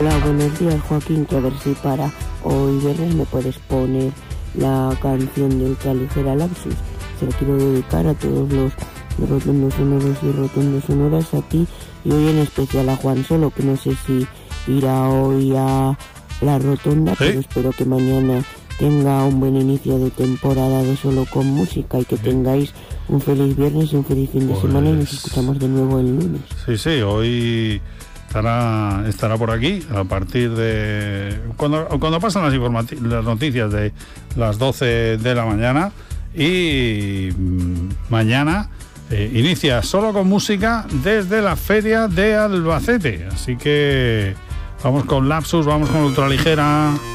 Hola, buenos días, Joaquín, que a ver si para hoy viernes me puedes poner la canción de Ultraligera Lapsus. Se la quiero dedicar a todos los rotundos sonoros y rotundos sonoras, a ti y hoy en especial a Juan Solo, que no sé si irá hoy a la rotonda, ¿sí? Pero espero que mañana tenga un buen inicio de temporada de Solo con Música y que tengáis un feliz viernes y un feliz fin de semana, y nos escuchamos de nuevo el lunes. Sí, hoy estará por aquí a partir de cuando pasan las noticias de las 12 de la mañana, y mañana inicia Solo con Música desde la Feria de Albacete, así que vamos con Lapsus, vamos con Ultraligera.